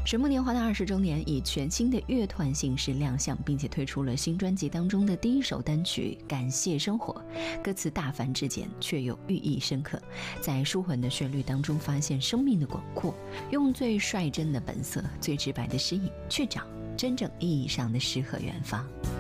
水木年华的20周年，以全新的乐团形式亮相，并且推出了新专辑当中的第一首单曲《感谢生活》，歌词大凡至简，却又寓意深刻，在舒缓的旋律当中发现生命的广阔，用最率真的本色、最直白的诗意，去找真正意义上的诗和远方。